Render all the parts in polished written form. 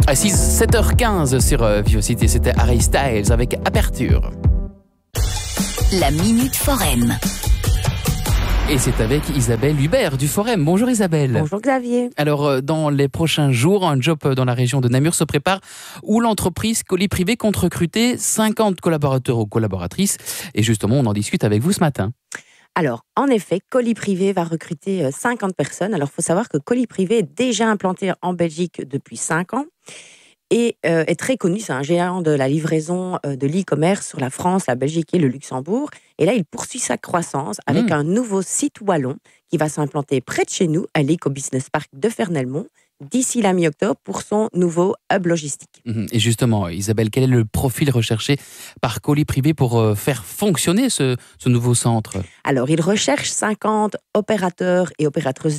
À 7h15 sur Vivocité, c'était Harry Styles avec Aperture. La Minute Forum. Et c'est avec Isabelle Hubert du Forum. Bonjour Isabelle. Bonjour Xavier. Alors, dans les prochains jours, un job dans la région de Namur se prépare où l'entreprise Colis Privé compte recruter 50 collaborateurs ou collaboratrices. Et justement, on en discute avec vous ce matin. Alors, en effet, Colis Privé va recruter 50 personnes. Alors, il faut savoir que Colis Privé est déjà implanté en Belgique depuis 5 ans et est très connu. C'est un géant de la livraison de l'e-commerce sur la France, la Belgique et le Luxembourg. Et là, il poursuit sa croissance avec un nouveau site wallon qui va s'implanter près de chez nous, à l'Eco Business Park de Fernelmont, d'ici la mi-octobre pour son nouveau hub logistique. Et justement, Isabelle, quel est le profil recherché par Colis Privé pour faire fonctionner ce nouveau centre ? Alors, il recherche 50 opérateurs et opératrices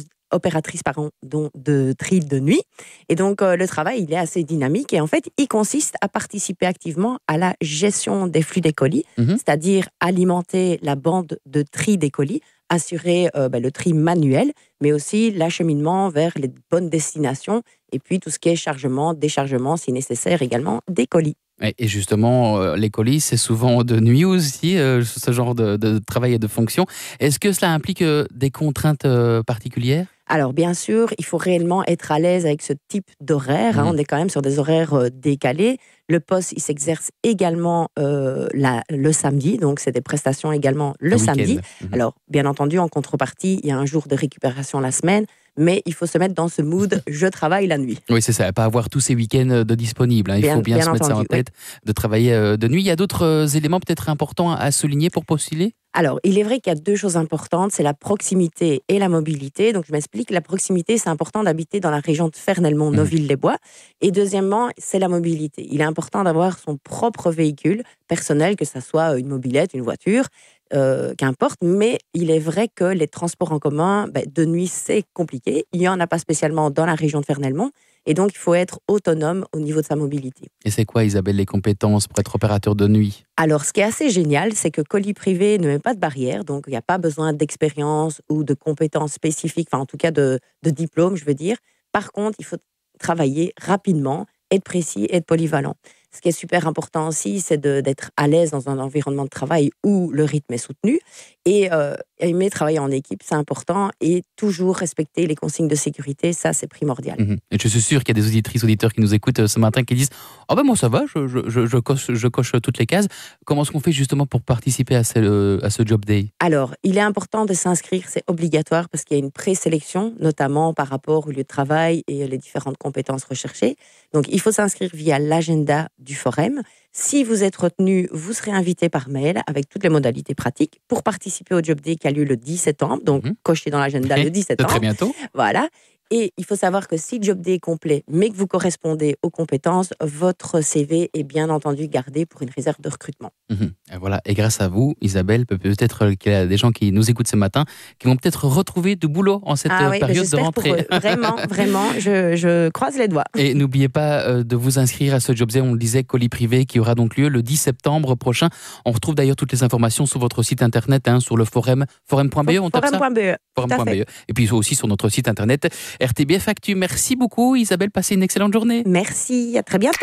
de tri de nuit. Et donc, le travail, il est assez dynamique. Et en fait, il consiste à participer activement à la gestion des flux des colis, c'est-à-dire alimenter la bande de tri des colis, assurer le tri manuel, mais aussi l'acheminement vers les bonnes destinations, et puis tout ce qui est chargement, déchargement, si nécessaire également, des colis. Et justement, les colis, c'est souvent de nuit aussi, ce genre de travail et de fonction. Est-ce que cela implique des contraintes particulières ? Alors, bien sûr, il faut réellement être à l'aise avec ce type d'horaire. On est quand même sur des horaires décalés. Le poste, il s'exerce également le samedi, donc c'est des prestations également le samedi. Alors, bien entendu, en contrepartie, il y a un jour de récupération la semaine, mais il faut se mettre dans ce mood « je travaille la nuit ». Oui, c'est ça, pas avoir tous ces week-ends de disponibles. Il faut bien se mettre ça en tête, de travailler de nuit. Il y a d'autres éléments peut-être importants à souligner pour postuler ? Alors, il est vrai qu'il y a 2 choses importantes, c'est la proximité et la mobilité. Donc, je m'explique, la proximité, c'est important d'habiter dans la région de Fernelmont, Neuville-les-Bois. Et deuxièmement, c'est la mobilité. Il est important d'avoir son propre véhicule personnel, que ce soit une mobilette, une voiture, qu'importe. Mais il est vrai que les transports en commun, de nuit, c'est compliqué. Il n'y en a pas spécialement dans la région de Fernelmont. Et donc, il faut être autonome au niveau de sa mobilité. Et c'est quoi, Isabelle, les compétences pour être opérateur de nuit ? Alors, ce qui est assez génial, c'est que Colis Privé ne met pas de barrière. Donc, il n'y a pas besoin d'expérience ou de compétences spécifiques, enfin, en tout cas de diplôme, je veux dire. Par contre, il faut travailler rapidement, être précis, être polyvalent. Ce qui est super important aussi, c'est d'être à l'aise dans un environnement de travail où le rythme est soutenu. Et aimer travailler en équipe, c'est important. Et toujours respecter les consignes de sécurité, ça, c'est primordial. Et je suis sûr qu'il y a des auditrices, auditeurs qui nous écoutent ce matin qui disent « Ah ben moi ça va, je coche toutes les cases ». Comment est-ce qu'on fait justement pour participer à ce Job Day ? Alors, il est important de s'inscrire, c'est obligatoire parce qu'il y a une présélection, notamment par rapport au lieu de travail et les différentes compétences recherchées. Donc, il faut s'inscrire via l'agenda du Forum. Si vous êtes retenu, vous serez invité par mail avec toutes les modalités pratiques pour participer au Job Day qui a lieu le 10 septembre. Donc, cochez dans l'agenda le 10 septembre. Très bientôt. Voilà. Et il faut savoir que si le Job Day est complet, mais que vous correspondez aux compétences, votre CV est bien entendu gardé pour une réserve de recrutement. Et voilà. Et grâce à vous, Isabelle, peut-être qu'il y a des gens qui nous écoutent ce matin qui vont peut-être retrouver du boulot en cette période de rentrée. Pour eux. Vraiment, je croise les doigts. Et n'oubliez pas de vous inscrire à ce Job Day, on le disait, Colis Privé, qui aura donc lieu le 10 septembre prochain. On retrouve d'ailleurs toutes les informations sur votre site internet, sur le forum, forum.be, on tape ça ? Forum.be. Et puis aussi sur notre site internet RTBF Actu. Merci beaucoup Isabelle, passez une excellente journée. Merci, à très bientôt.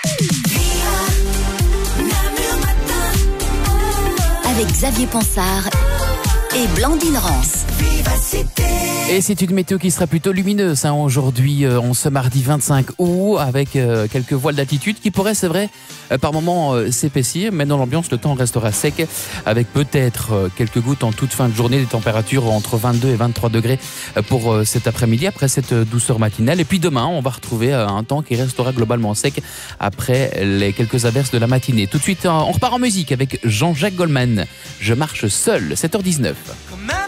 Avec Xavier Ponsard et Blandine Rance. Et c'est une météo qui sera plutôt lumineuse aujourd'hui, en ce mardi 25 août, avec quelques voiles d'altitude qui pourraient, c'est vrai, par moments s'épaissir, mais dans l'ambiance, le temps restera sec, avec peut-être quelques gouttes en toute fin de journée, des températures entre 22 et 23 degrés pour cet après-midi, après cette douceur matinale. Et puis demain, on va retrouver un temps qui restera globalement sec après les quelques averses de la matinée. Tout de suite, on repart en musique avec Jean-Jacques Goldman. Je marche seul, 7h19.